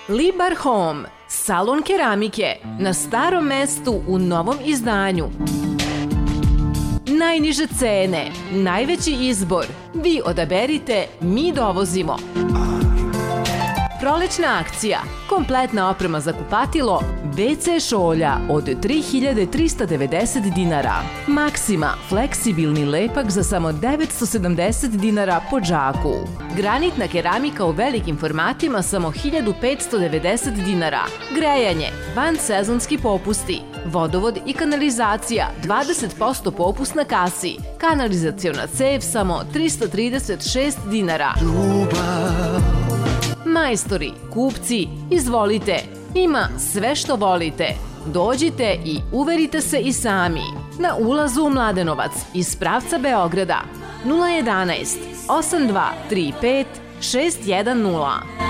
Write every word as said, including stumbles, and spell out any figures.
Libar Home, salon keramike na starom mestu u novom izdanju. Najniže cene, najveći izbor, vi odaberite, mi dovozimo. Prolećna akcija, kompletna oprema za kupatilo, ve ce šolja od tri hiljade trista devedeset dinara. Maxima, fleksibilni lepak za samo devetsto sedamdeset dinara po džaku. Granitna keramika u velikim formatima samo hiljadu petsto devedeset dinara. Grejanje, vansezonski popusti. Vodovod i kanalizacija, dvadeset posto popust na kasi. Kanalizaciona cev samo tristo trideset šest dinara. Majstori, kupci, izvolite, ima sve što volite. Dođite i uverite se i sami. Na ulazu u Mladenovac iz pravca Beograda nula jedanaest osam dva tri pet šest jedan nula.